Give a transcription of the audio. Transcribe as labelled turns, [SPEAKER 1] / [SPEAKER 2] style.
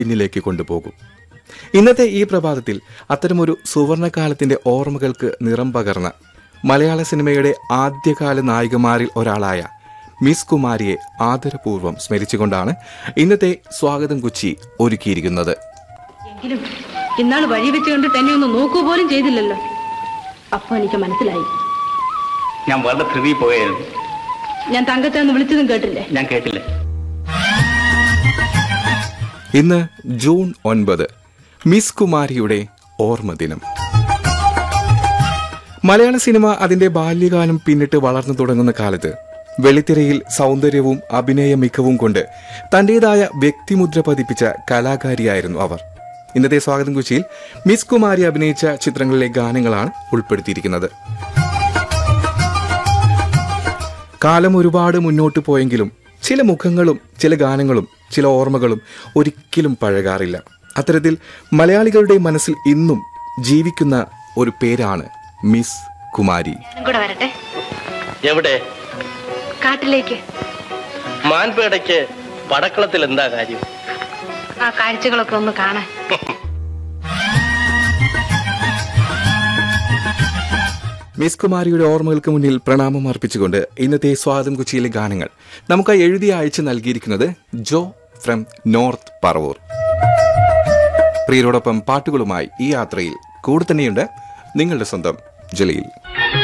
[SPEAKER 1] പിന്നിലേക്ക് കൊണ്ടുപോകും. ഇന്നത്തെ ഈ പ്രഭാതത്തിൽ അത്തരമൊരു സുവർണകാലത്തിന്റെ ഓർമ്മകൾക്ക് നിറം പകർന്ന മലയാള സിനിമയുടെ ആദ്യകാല നായികമാരിൽ ഒരാളായ മിസ് കുമാരിയെ ആദരപൂർവ്വം സ്മരിച്ചുകൊണ്ടാണ് ഇന്നത്തെ സ്വാഗതം കൊച്ചി ഒരുക്കിയിരിക്കുന്നത്.
[SPEAKER 2] എങ്കിലും ഇന്നാൾ വഴി വെച്ച് കണ്ടിട്ട് എന്നെ ഒന്ന് നോക്കൂ പോലും ചെയ്തില്ലല്ലോ. അപ്പൊ എനിക്ക് മനസ്സിലായി.
[SPEAKER 3] ഞാൻ വളരെ ധൃതി പോയായിരുന്നു.
[SPEAKER 2] ഞാൻ തങ്കച്ചാന്ന് വിളിച്ചതും കേട്ടില്ലേ?
[SPEAKER 3] ഞാൻ കേട്ടില്ല.
[SPEAKER 1] ഇന്ന് ജൂൺ 9, മിസ് കുമാരിയുടെ ഓർമ്മ ദിനം. മലയാള സിനിമ അതിന്റെ ബാല്യകാലം പിന്നിട്ട് വളർന്നു തുടങ്ങുന്ന കാലത്ത് വെള്ളിത്തിരയിൽ സൗന്ദര്യവും അഭിനയ മികവും കൊണ്ട് തന്റേതായ വ്യക്തിമുദ്ര പതിപ്പിച്ച കലാകാരിയായിരുന്നു അവർ. ഇന്നത്തെ സ്വാഗതം കൊച്ചിയിൽ മിസ് കുമാരി അഭിനയിച്ച ചിത്രങ്ങളിലെ ഗാനങ്ങളാണ് ഉൾപ്പെടുത്തിയിരിക്കുന്നത്. കാലം ഒരുപാട് മുന്നോട്ട് പോയെങ്കിലും ചില മുഖങ്ങളും ചില ഗാനങ്ങളും ചില ഓർമ്മകളും ഒരിക്കലും പഴകാറില്ല. അത്തരത്തിൽ മലയാളികളുടെ മനസ്സിൽ ഇന്നും ജീവിക്കുന്ന ഒരു പേരാണ് മിസ് കുമാരി.
[SPEAKER 2] വരട്ടെ.
[SPEAKER 3] എവിടെ?
[SPEAKER 2] കാട്ടിലേക്ക്.
[SPEAKER 3] മാൻപേടയ്ക്ക് പടക്കളത്തിൽ എന്താ കാര്യം?
[SPEAKER 2] ആ കാഴ്ചകളൊക്കെ ഒന്ന് കാണാൻ.
[SPEAKER 1] മിസ് കുമാരിയുടെ ഓർമ്മകൾക്ക് മുന്നിൽ പ്രണാമം അർപ്പിച്ചുകൊണ്ട് ഇന്നത്തെ സ്വാഗതം കൊച്ചിയിലെ ഗാനങ്ങൾ നമുക്കായി എഴുതി അയച്ചു നൽകിയിരിക്കുന്നത് ജോ ഫ്രം നോർത്ത് പറവൂർ. പ്രിയരോടൊപ്പം പാട്ടുകളുമായി ഈ യാത്രയിൽ കൂടെ തന്നെയുണ്ട് നിങ്ങളുടെ സ്വന്തം ജലീൽ.